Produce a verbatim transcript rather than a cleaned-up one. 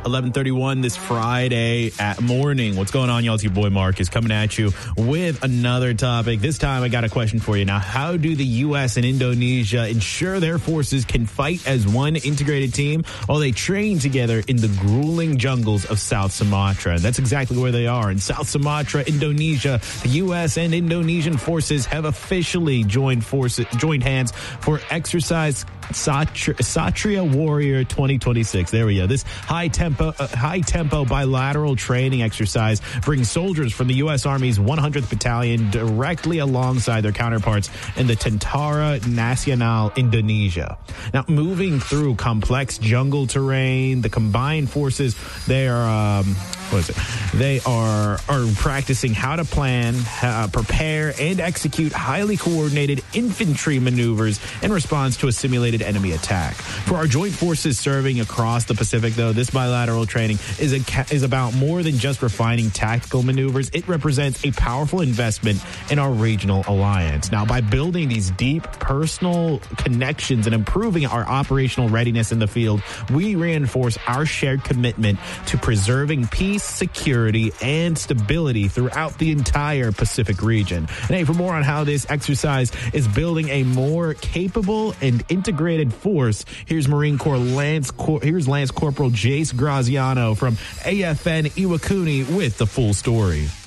eleven thirty-one this Friday at morning. What's going on, y'all? It's your boy Marcus coming at you with another topic. This time I got a question for you. Now, how do the U S and Indonesia ensure their forces can fight as one integrated team while they train together in the grueling jungles of South Sumatra? And that's exactly where they are. In South Sumatra, Indonesia, the U S and Indonesian forces have officially joined forces, joined hands for exercise Satria, Satria Warrior twenty twenty-six. There we go. This high tempo, uh, high tempo bilateral training exercise brings soldiers from the U S Army's one hundredth Battalion directly alongside their counterparts in the Tentara Nasional Indonesia. Now, moving through complex jungle terrain, the combined forces, they are, um, what is it? They are are practicing how to plan, uh, prepare, and execute highly coordinated infantry maneuvers in response to a simulated enemy attack. For our joint forces serving across the Pacific, though, this bilateral training is a, is about more than just refining tactical maneuvers. It represents a powerful investment in our regional alliance. Now, by building these deep personal connections and improving our operational readiness in the field, we reinforce our shared commitment to preserving peace, security, and stability throughout the entire Pacific region. And hey, for more on how this exercise is building a more capable and integrated force, here's Marine Corps Lance Cor- here's Lance Corporal Jace Graziano from A F N Iwakuni with the full story.